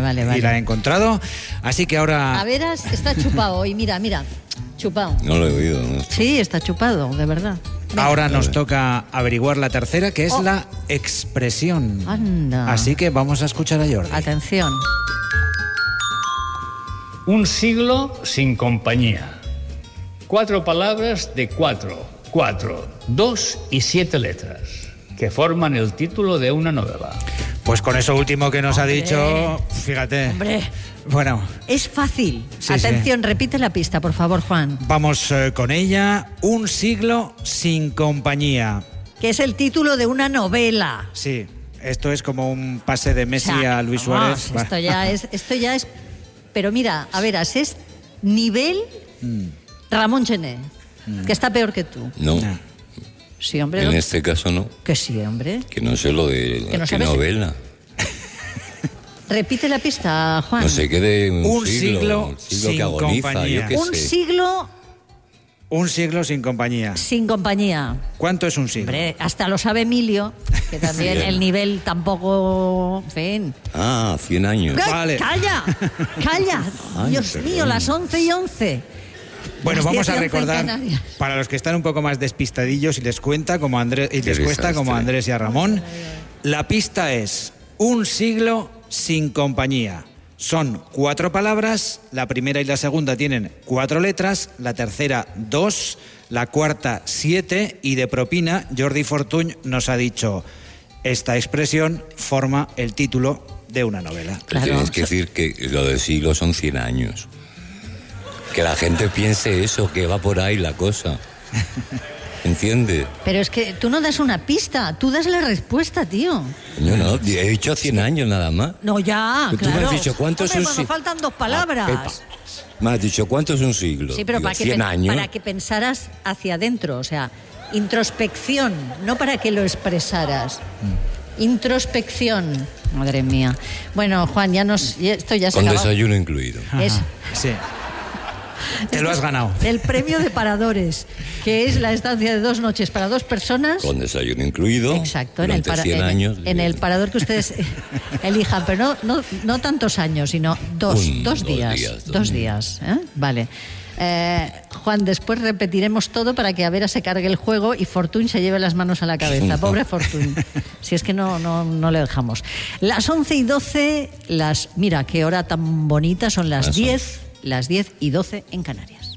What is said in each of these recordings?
Y la he encontrado, así que ahora... A veras, está chupado y mira, chupado. No lo he oído. No. Sí, está chupado, de verdad. Venga. Ahora nos toca averiguar la tercera, que es la expresión. Anda. Así que vamos a escuchar a Jordi. Atención. Un siglo sin compañía. 4 palabras de 4, 2 y 7 letras, que forman el título de una novela. Pues con eso último que nos ha dicho, fíjate. Hombre. Bueno. Es fácil. Sí, Atención, repite la pista, por favor, Juan. Vamos con ella. Un siglo sin compañía. Que es el título de una novela. Sí, esto es como un pase de Messi a Luis Suárez. Esto ya es... Pero mira, a ver, es nivel Ramón Gené, que está peor que tú. No. Sí, hombre. En este caso no. Que sí, hombre. Que no sé lo de ¿Que no qué sabes? novela. Repite la pista, Juan. No sé qué de Un siglo siglo sin que agoniza, compañía. yo qué Un sé. siglo Un siglo sin compañía. sin compañía. ¿Cuánto es un siglo? Hombre, hasta lo sabe Emilio, que también Sí. el nivel tampoco... En fin. 100 años. Vale. ¡Calla! Ay, Dios perdón. mío, las 11:11. Bueno, Las vamos 10:11 a en recordar, Canarias. para los que están un poco más despistadillos y les cuesta como a Andrés y a Ramón, la pista es un siglo sin compañía. Son 4 palabras, la primera y la segunda tienen 4 letras, la tercera 2, la cuarta 7 y de propina Jordi Fortuny nos ha dicho, esta expresión forma el título de una novela. Tú tienes que decir que lo del siglo son 100 años. Que la gente piense eso, que va por ahí la cosa. ¿Entiendes? Pero es que tú no das una pista, tú das la respuesta, tío. Yo no, he dicho 100 años nada más. No, ya, Tú claro. me has dicho, ¿cuánto es Hombre, un pues nos siglo? faltan 2 palabras. Pepa, me has dicho, ¿cuánto es un siglo? Sí, pero Digo, para 100 años. para que pensaras hacia adentro, o sea, introspección, no para que lo expresaras. Introspección. Madre mía. Bueno, Juan, esto ya se Con acabó. desayuno incluido. Es Sí. Te lo has ganado. el premio de paradores, que es la estancia de 2 noches para 2 personas. Con desayuno incluido. Exacto, en el, durante 100 años. en el parador que ustedes elijan, pero no tantos años, sino dos días. 2 días, ¿eh? Vale. Juan, después repetiremos todo para que Avera se cargue el juego y Fortuny se lleve las manos a la cabeza. Pobre Fortuny. Si es que no le dejamos. Las 11:12, mira qué hora tan bonita, son las 10:12 en Canarias.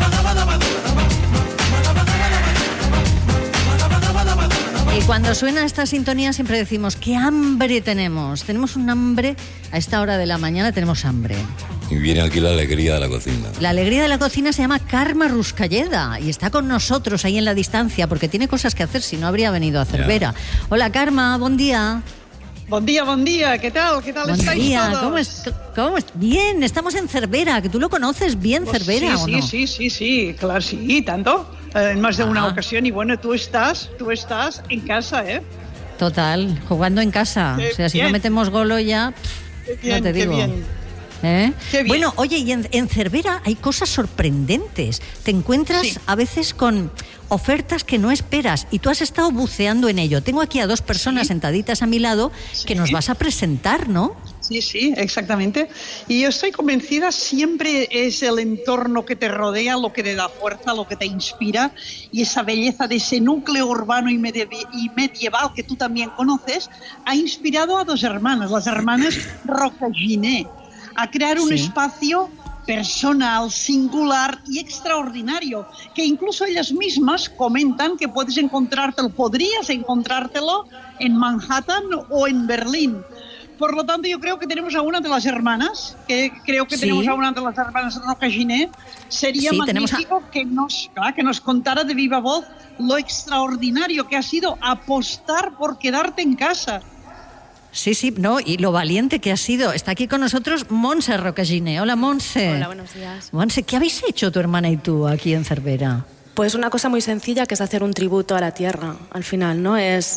Y cuando suena esta sintonía siempre decimos, ¡qué hambre tenemos! Tenemos un hambre, a esta hora de la mañana tenemos hambre. Y viene aquí la alegría de la cocina. La alegría de la cocina se llama Carme Ruscalleda y está con nosotros ahí en la distancia porque tiene cosas que hacer, si no habría venido a Cervera. Hola Carme, buen día. Buen día, ¿qué tal? ¿Qué tal Buen estáis día, todos? ¿cómo es? Bien, estamos en Cervera, que tú lo conoces bien, Pues Cervera, sí, ¿o no? Sí, claro, sí, tanto. En más de una ocasión, y bueno, tú estás en casa, ¿eh? Total, jugando en casa. Qué O sea, si bien. no metemos golo ya, Qué bien, no te digo. qué bien. ¿Eh? Qué bien. Bueno, oye, y en Cervera hay cosas sorprendentes. Te encuentras Sí. a veces con ofertas que no esperas y tú has estado buceando en ello. Tengo aquí a 2 personas sentaditas a mi lado que nos vas a presentar, ¿no? Sí, exactamente. Y yo estoy convencida, siempre es el entorno que te rodea lo que te da fuerza, lo que te inspira, y esa belleza de ese núcleo urbano y medieval que tú también conoces, ha inspirado a 2 hermanas, las hermanas Rocaginé, a crear un espacio personal, singular y extraordinario, que incluso ellas mismas comentan que podrías encontrártelo en Manhattan o en Berlín. Por lo tanto, yo creo que tenemos a una de las hermanas, tenemos a una de las hermanas Rocaginé. Sería magnífico que nos contara de viva voz lo extraordinario que ha sido apostar por quedarte en casa. Sí, no, y lo valiente que ha sido. Está aquí con nosotros Montse Rocaginé. Hola, Montse. Hola, buenos días. Montse, ¿qué habéis hecho tu hermana y tú aquí en Cervera? Pues una cosa muy sencilla, que es hacer un tributo a la tierra, al final, ¿no? Es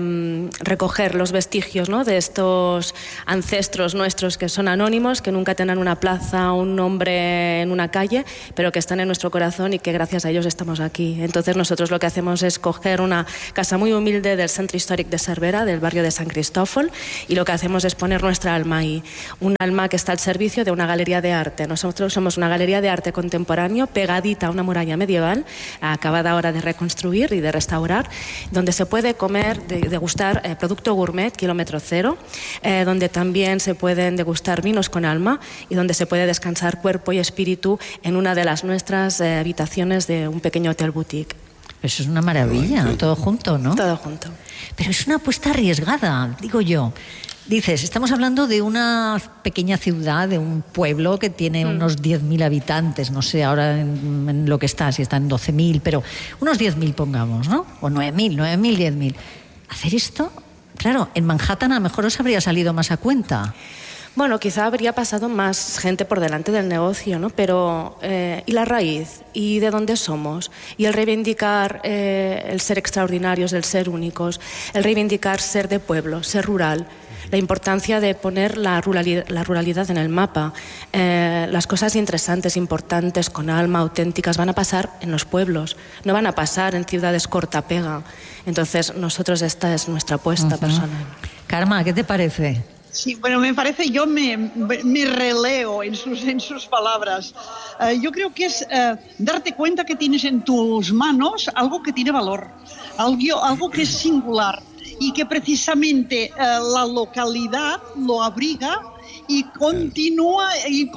recoger los vestigios, ¿no?, de estos ancestros nuestros que son anónimos, que nunca tendrán una plaza, un nombre en una calle, pero que están en nuestro corazón y que gracias a ellos estamos aquí. Entonces nosotros lo que hacemos es coger una casa muy humilde del Centro Históric de Cervera, del barrio de San Cristófol, y lo que hacemos es poner nuestra alma ahí. Un alma que está al servicio de una galería de arte. Nosotros somos una galería de arte contemporáneo pegadita a una muralla medieval, acabada ahora de reconstruir y de restaurar, donde se puede comer, degustar producto gourmet, kilómetro cero, donde también se pueden degustar vinos con alma y donde se puede descansar cuerpo y espíritu en una de las nuestras habitaciones de un pequeño hotel boutique. Eso es una maravilla, todo junto, ¿no? Todo junto. Pero es una apuesta arriesgada, digo yo. Dices, estamos hablando de una pequeña ciudad, de un pueblo que tiene unos 10.000 habitantes, no sé ahora en lo que está, si está en 12.000, pero unos 10.000 pongamos, ¿no? O 9.000, 10.000. Hacer esto, claro, en Manhattan a lo mejor os habría salido más a cuenta. Bueno, quizá habría pasado más gente por delante del negocio, ¿no? Pero, ¿y la raíz? ¿Y de dónde somos? Y el reivindicar el ser extraordinarios, el ser únicos, el reivindicar ser de pueblo, ser rural, la importancia de poner la ruralidad en el mapa. Las cosas interesantes, importantes, con alma, auténticas, van a pasar en los pueblos, no van a pasar en ciudades corta-pega. Entonces, nosotros, esta es nuestra apuesta personal. Karma, ¿qué te parece? Sí, bueno, me parece, yo me releo en sus palabras. Yo creo que es darte cuenta que tienes en tus manos algo que tiene valor, algo que es singular y que precisamente la localidad lo abriga y continúa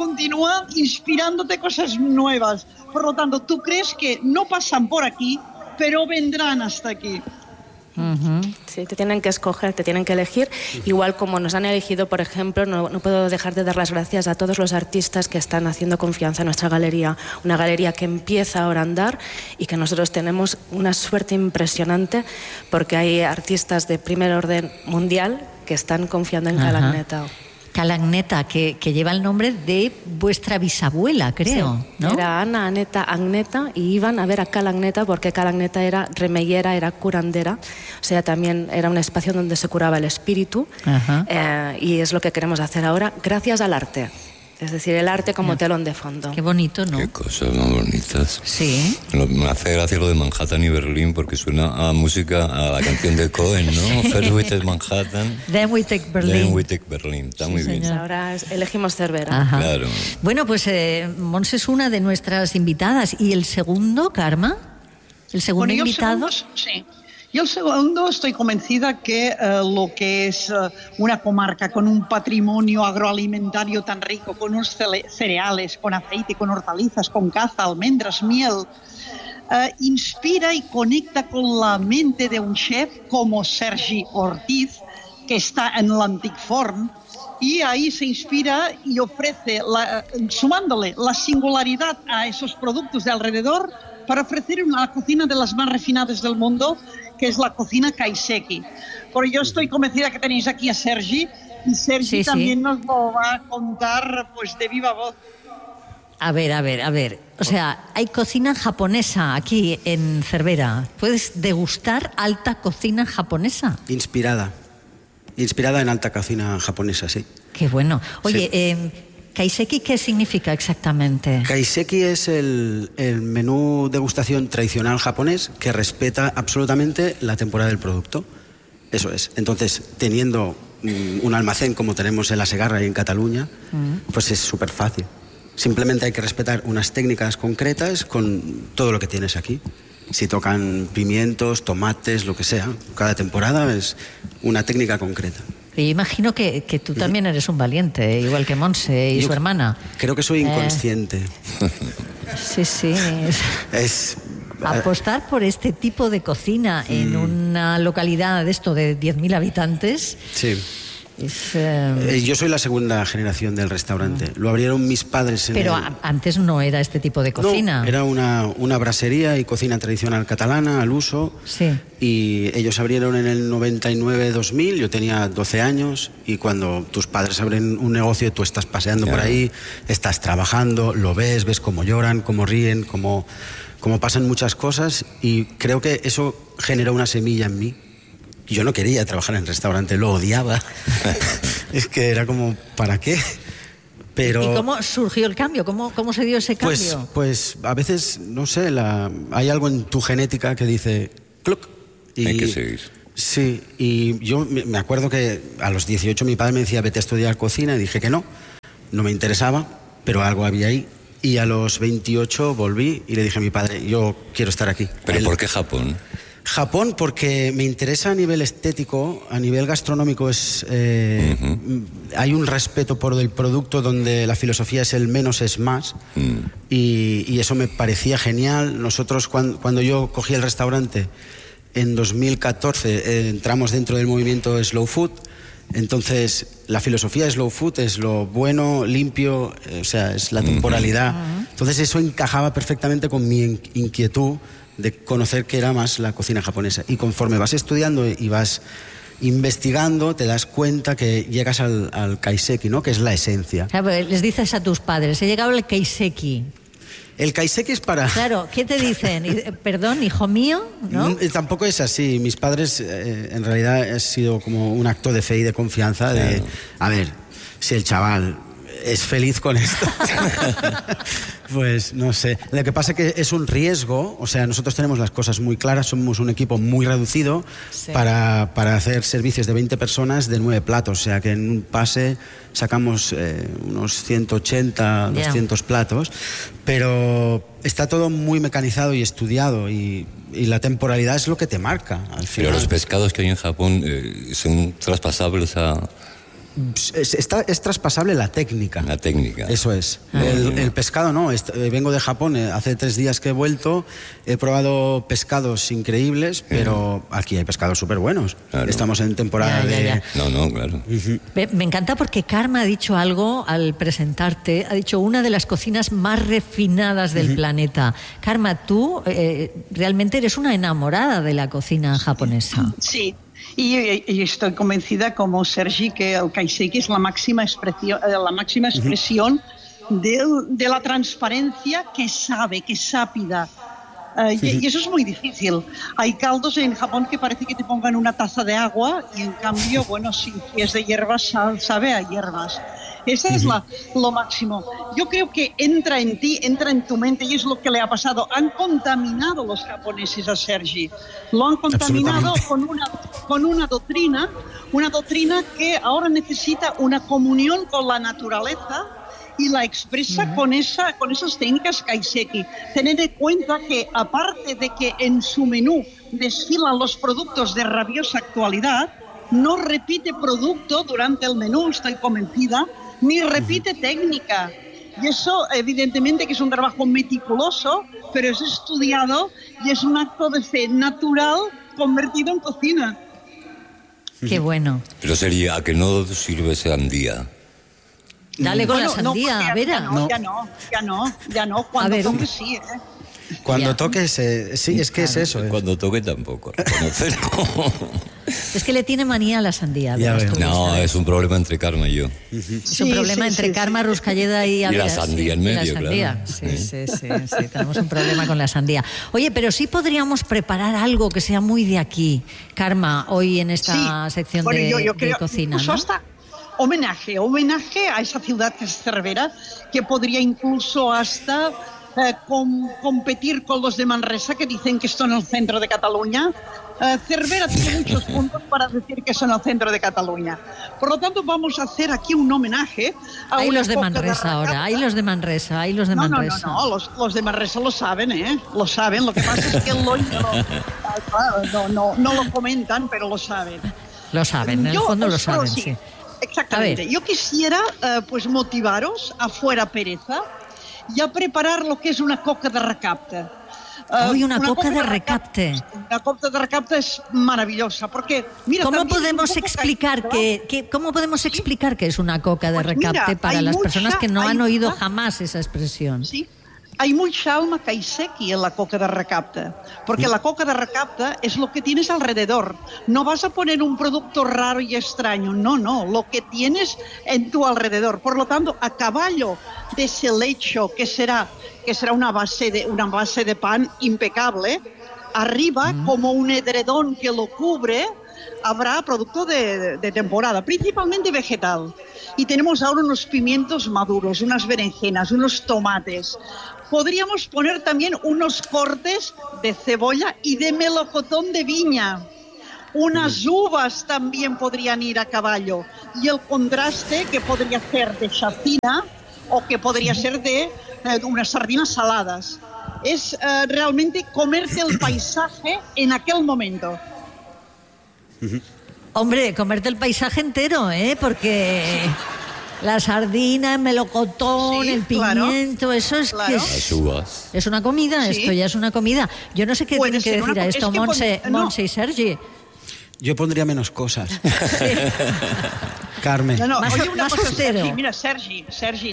inspirándote cosas nuevas. Por lo tanto, tú crees que no pasan por aquí, pero vendrán hasta aquí. Sí, te tienen que escoger, te tienen que elegir, igual como nos han elegido, por ejemplo. No puedo dejar de dar las gracias a todos los artistas que están haciendo confianza en nuestra galería, una galería que empieza ahora a andar y que nosotros tenemos una suerte impresionante porque hay artistas de primer orden mundial que están confiando en Calagneta. Calagneta, que lleva el nombre de vuestra bisabuela, creo, sí, ¿no? Era Ana Aneta Agneta y iban a ver a Calagneta porque Calagneta era remeyera, era curandera, o sea, también era un espacio donde se curaba el espíritu, y es lo que queremos hacer ahora gracias al arte. Es decir, el arte como telón de fondo. Qué bonito, ¿no? Qué cosas más bonitas. Sí. Me hace gracia lo de Manhattan y Berlín porque suena a música, a la canción de Cohen, ¿no? First we take Manhattan. Then we take Berlin. Then we take Berlin. Está muy bien. Ahora elegimos Cervera. Ajá. Claro. Bueno, pues Mons es una de nuestras invitadas. ¿Y el segundo, Karma? ¿El segundo invitado? Sí. Y el segundo, estoy convencida que lo que es una comarca con un patrimonio agroalimentario tan rico, con unos cereales, con aceite, con hortalizas, con caza, almendras, miel, inspira y conecta con la mente de un chef como Sergi Ortiz, que está en l'Antic Forn, y ahí se inspira y ofrece, sumándole la singularidad a esos productos de alrededor, para ofrecer una cocina de las más refinadas del mundo, que es la cocina kaiseki. Porque yo estoy convencida que tenéis aquí a Sergi, y Sergi también nos lo va a contar pues de viva voz. A ver. O sea, hay cocina japonesa aquí en Cervera. ¿Puedes degustar alta cocina japonesa? Inspirada en alta cocina japonesa, sí. Qué bueno. Oye, sí. ¿Kaiseki qué significa exactamente? Kaiseki es el menú degustación tradicional japonés que respeta absolutamente la temporada del producto. Eso es. Entonces, teniendo un almacén como tenemos en La Segarra y en Cataluña, pues es súper fácil. Simplemente hay que respetar unas técnicas concretas con todo lo que tienes aquí. Si tocan pimientos, tomates, lo que sea, cada temporada es una técnica concreta. Yo imagino que tú también eres un valiente, igual que Monse y su hermana. Creo que soy inconsciente. Sí. Es apostar por este tipo de cocina en una localidad de esto de 10.000 habitantes. Sí. Yo soy la segunda generación del restaurante. Lo abrieron mis padres. Pero antes no era este tipo de cocina. No, era una brasería y cocina tradicional catalana al uso. Sí. Y ellos abrieron en el 99-2000, yo tenía 12 años, y cuando tus padres abren un negocio, tú estás paseando por ahí, estás trabajando, lo ves cómo lloran, cómo ríen, cómo como pasan muchas cosas, y creo que eso generó una semilla en mí. Yo no quería trabajar en restaurante, lo odiaba. Es que era como, ¿para qué? Pero, ¿y cómo surgió el cambio? ¿Cómo se dio ese cambio? Pues a veces, no sé, hay algo en tu genética que dice ¡cluc! Y hay que seguir. Sí, y yo me acuerdo que a los 18 mi padre me decía vete a estudiar cocina, y dije que no me interesaba, pero algo había ahí. Y a los 28 volví y le dije a mi padre, yo quiero estar aquí. ¿Pero por qué Japón? Japón porque me interesa a nivel estético, a nivel gastronómico hay un respeto por el producto donde la filosofía es el menos es más, y eso me parecía genial. Nosotros cuando yo cogí el restaurante en 2014 entramos dentro del movimiento Slow Food. Entonces la filosofía Slow Food es lo bueno, limpio, o sea, es la temporalidad. Entonces eso encajaba perfectamente con mi inquietud de conocer qué era más la cocina japonesa. Y conforme vas estudiando y vas investigando, te das cuenta que llegas al kaiseki, ¿no? Que es la esencia. Claro, les dices a tus padres, he llegado al kaiseki. El kaiseki es para... Claro, ¿qué te dicen? Perdón, hijo mío, ¿no? Tampoco es así. Mis padres, en realidad, ha sido como un acto de fe y de confianza de... A ver, si el chaval es feliz con esto... Pues no sé. Lo que pasa es que es un riesgo. O sea, nosotros tenemos las cosas muy claras. Somos un equipo muy reducido para hacer servicios de 20 personas de 9 platos. O sea, que en un pase sacamos unos 180, 200 platos. Pero está todo muy mecanizado y estudiado. Y la temporalidad es lo que te marca al final. Pero los pescados que hay en Japón son traspasables a... Es traspasable la técnica. La técnica. Eso es. El pescado no. Vengo de Japón, hace 3 días que he vuelto. He probado pescados increíbles, pero aquí hay pescados súper buenos. Claro. Estamos en temporada de... No, claro. Me encanta porque Karma ha dicho algo al presentarte. Ha dicho una de las cocinas más refinadas del planeta. Karma, tú realmente eres una enamorada de la cocina japonesa. Sí. Y estoy convencida, como Sergi, que el kaiseki es la máxima expresión de la transparencia que sabe, que es sápida. Y eso es muy difícil. Hay caldos en Japón que parece que te pongan una taza de agua y en cambio, bueno, si es de hierbas, sabe a hierbas. Esa es lo máximo. Yo creo que entra en ti, entra en tu mente, y es lo que le ha pasado. Han contaminado los japoneses a Sergi. Lo han contaminado con una doctrina que ahora necesita una comunión con la naturaleza y la expresa con esas técnicas kaiseki. Tened en cuenta que aparte de que en su menú desfilan los productos de rabiosa actualidad, no repite producto durante el menú, estoy convencida, ni repite técnica. Y eso, evidentemente, que es un trabajo meticuloso, pero es estudiado y es un acto de fe natural convertido en cocina. Qué bueno. Pero sería, ¿a que no sirve sandía? Dale con la sandía, Vera. Ya no. Cuando toque sí, Cuando toques, sí, es que es eso. Cuando toque tampoco. Es que le tiene manía a la sandía. No, es un problema entre Karma y yo. Es un problema entre Karma, Ruscalleda y la sandía en medio, claro. Sí, tenemos un problema con la sandía. Oye, pero sí podríamos preparar algo que sea muy de aquí, Karma, hoy en esta sección de cocina, ¿no? Hasta homenaje a esa ciudad que es Cervera, que podría incluso hasta... competir con los de Manresa, que dicen que están en el centro de Cataluña. Cervera tiene muchos puntos para decir que son el centro de Cataluña. Por lo tanto, vamos a hacer aquí un homenaje a hay los de Manresa ahora, hay los de Manresa, No, los de Manresa lo saben, lo saben. Lo que pasa es que no lo comentan, pero lo saben. Lo saben, en el fondo lo saben, sí. Exactamente. Yo quisiera pues motivaros a fuera pereza y a preparar lo que es una coca de recapte. Una coca de recapte. La coca de recapte es maravillosa porque mira, ¿Cómo podemos explicar qué es una coca de recapte para las personas que no han oído jamás esa expresión? Sí. Hay mucha alma kaiseki en la coca de recapte, porque la coca de recapte es lo que tienes alrededor. No vas a poner un producto raro y extraño, no, lo que tienes en tu alrededor. Por lo tanto, a caballo de ese lecho que será que será una base de pan impecable. Arriba, como un edredón que lo cubre, habrá producto de temporada, principalmente vegetal. Y tenemos ahora unos pimientos maduros, unas berenjenas, unos tomates. Podríamos poner también unos cortes de cebolla y de melocotón de viña. Unas uvas también podrían ir a caballo. Y el contraste que podría ser de chacina o que podría ser de unas sardinas saladas. Es realmente comerte el paisaje en aquel momento. Hombre, comerte el paisaje entero, porque la sardina, el melocotón, el pimiento, claro, eso es que es una comida, esto ya es una comida. Yo no sé qué tiene que decir a esto Montse y Sergi. Yo pondría menos cosas. Carmen. Oye, una cosa, Sergi, mira, Sergi.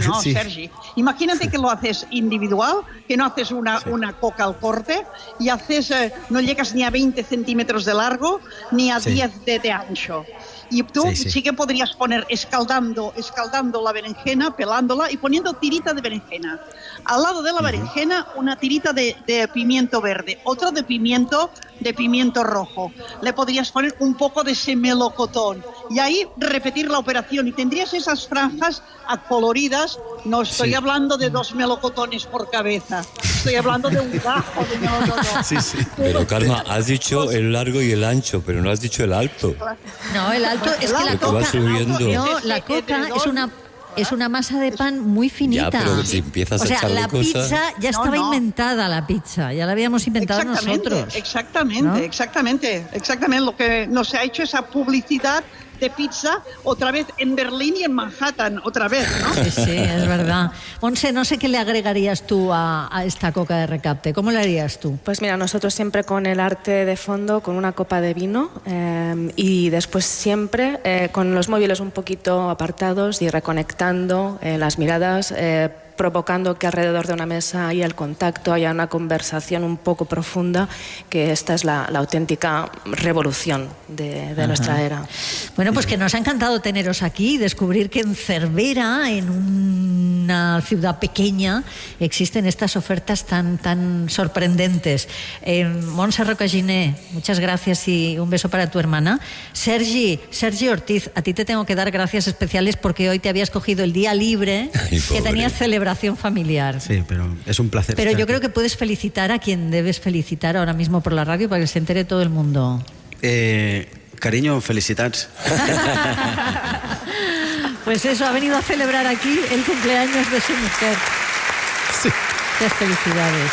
Imagínate que lo haces individual, que no haces una coca al corte y haces, no llegas ni a 20 centímetros de largo, ni a 10 de ancho. Y tú sí que podrías poner escaldando la berenjena, pelándola y poniendo tirita de berenjena. Al lado de la berenjena, una tirita de pimiento verde, otra de pimiento rojo. Le podrías poner un poco de ese melocotón y ahí repetir la operación y tendrías esas franjas acoloridas. No estoy hablando de 2 melocotones por cabeza, estoy hablando de un gajo de melocotón. Pero Karma, has dicho el largo y el ancho, pero no has dicho el alto. No, el alto es que la coca, la coca es una masa de pan muy finita. Ya, pero si empiezas a echarle la cosas... pizza ya estaba inventada, la pizza. Ya la habíamos inventado nosotros. Exactamente. Lo que nos ha hecho esa publicidad de pizza otra vez en Berlín y en Manhattan, otra vez, ¿no? Sí, es verdad. Montse, no sé qué le agregarías tú a esta coca de recapte. ¿Cómo lo harías tú? Pues mira, nosotros siempre con el arte de fondo, con una copa de vino y después siempre con los móviles un poquito apartados y reconectando las miradas, provocando que alrededor de una mesa haya el contacto, haya una conversación un poco profunda, que esta es la auténtica revolución de nuestra era. Bueno, pues que nos ha encantado teneros aquí y descubrir que en Cervera, en una ciudad pequeña, existen estas ofertas tan sorprendentes. Montse Rocaginé, muchas gracias y un beso para tu hermana. Sergi Ortiz, a ti te tengo que dar gracias especiales porque hoy te habías cogido el día libre que tenías celebración familiar. Sí, pero es un placer. Pero yo creo que puedes felicitar a quien debes felicitar ahora mismo por la radio para que se entere todo el mundo. Cariño, felicitats. Pues eso, ha venido a celebrar aquí el cumpleaños de su mujer. Sí. Muchas felicidades.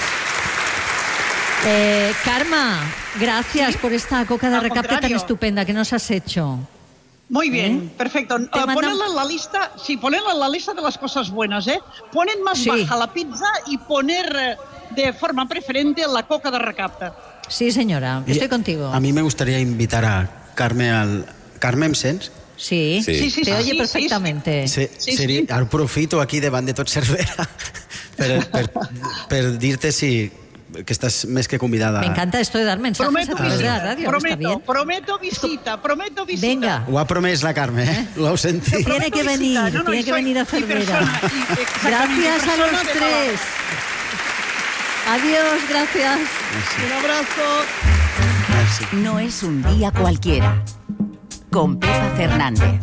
Karma, gracias por esta coca de recapte tan estupenda que nos has hecho. Muy bien, perfecto. Ponerla en la lista, ponerla en la lista de las cosas buenas, Poner más baja la pizza y poner de forma preferente la coca de recapte. Sí, señora, estoy contigo. A mí me gustaría invitar a Carmen Carmen, em sents? Sí, te oye perfectamente. Aprofito aquí davant de tot Cervera per dir-te que estás més que convidada. Me encanta esto de dar mensajes a través de la radio. Prometo visita. Venga. Ho ha promès la Carme, Lo heu sentit. Tiene que venir a Cervera. Gracias a los tres. Adiós, gracias. Un abrazo. No es un día cualquiera. Con Pepa Fernández.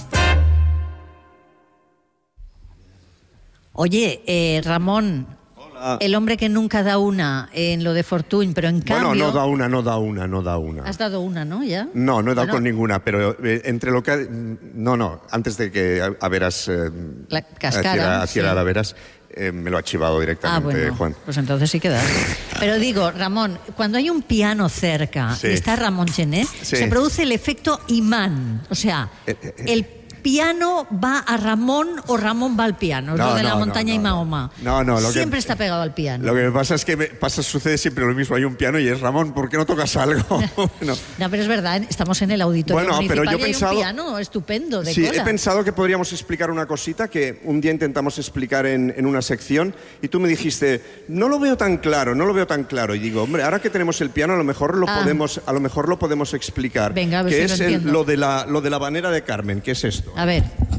Oye, Ramón, el hombre que nunca da una en lo de Fortuny, pero en cambio... Bueno, no da una. Has dado una, ¿no? ¿Ya? No he dado con ninguna, pero entre lo que... No, antes de que Averas... la cascara. Haciera Averas, me lo ha chivado directamente, Juan. Pues entonces sí que das. Pero digo, Ramón, cuando hay un piano cerca y está Ramón Gené, se produce el efecto imán. O sea, el piano va a Ramón o Ramón va al piano. Lo de la montaña y Mahoma. Siempre está pegado al piano. Lo que me pasa es que sucede siempre lo mismo. Hay un piano y es Ramón, ¿por qué no tocas algo? No, pero es verdad, estamos en el auditorio municipal pero yo y hay un piano estupendo de cola. He pensado que podríamos explicar una cosita que un día intentamos explicar en una sección y tú me dijiste, no lo veo tan claro. Y digo, hombre, ahora que tenemos el piano a lo mejor lo podemos explicar. Venga, a ver que si es lo de la habanera de Carmen. ¿Qué es esto? A ver.